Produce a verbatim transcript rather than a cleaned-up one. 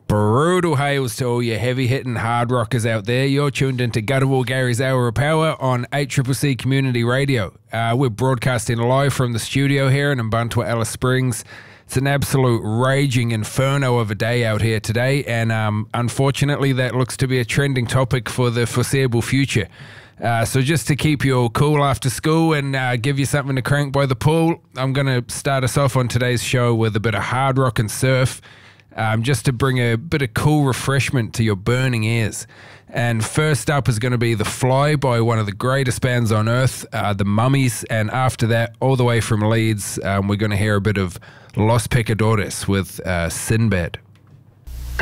Brutal hails to all you heavy-hitting hard rockers out there. You're tuned into Gutterball Gary's Hour of Power on eight C C C Community Radio. Uh, we're broadcasting live from the studio here in Mbuntwa, Alice Springs. It's an absolute raging inferno of a day out here today, and um, unfortunately that looks to be a trending topic for the foreseeable future. Uh, so just to keep you all cool after school and uh, give you something to crank by the pool, I'm going to start us off on today's show with a bit of hard rock and surf. Um, just to bring a bit of cool refreshment to your burning ears. And first up is going to be The Fly by one of the greatest bands on earth, uh, The Mummies. And after that, all the way from Leeds, um, we're going to hear a bit of Los Pecadores with uh, Sinbad.